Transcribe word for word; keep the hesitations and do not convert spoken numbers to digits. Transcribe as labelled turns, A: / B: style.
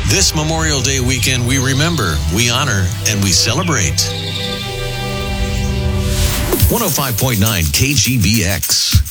A: This Memorial Day weekend, we remember, we honor, and we celebrate. one oh five point nine K G B X.